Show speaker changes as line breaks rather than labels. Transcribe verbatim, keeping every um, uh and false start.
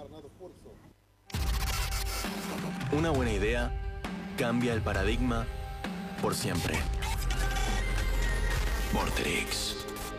Una buena idea cambia el paradigma por siempre. Vorterix.